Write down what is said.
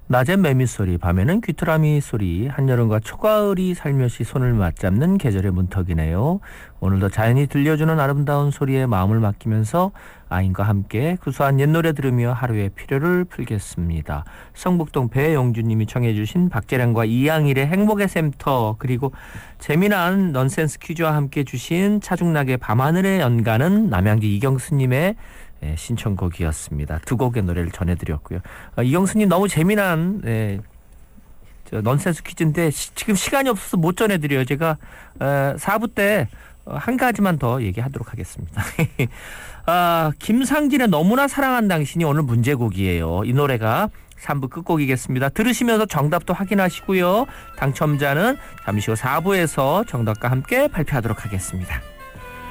낮엔 매미소리, 밤에는 귀뚜라미 소리, 한여름과 초가을이 살며시 손을 맞잡는 계절의 문턱이네요. 오늘도 자연이 들려주는 아름다운 소리에 마음을 맡기면서 아인과 함께 구수한 옛 노래 들으며 하루의 피로를 풀겠습니다. 성북동 배용주님이 청해 주신 박재량과 이양일의 행복의 샘터, 그리고 재미난 넌센스 퀴즈와 함께 주신 차중락의 밤하늘의 연가는 남양주 이경수님의 신청곡이었습니다. 두 곡의 노래를 전해드렸고요. 이경수님 너무 재미난 넌센스 퀴즈인데 지금 시간이 없어서 못 전해드려요. 제가 4부 때 한 가지만 더 얘기하도록 하겠습니다. 김상진의 너무나 사랑한 당신이 오늘 문제곡이에요. 이 노래가 3부 끝곡이겠습니다. 들으시면서 정답도 확인하시고요. 당첨자는 잠시 후 4부에서 정답과 함께 발표하도록 하겠습니다.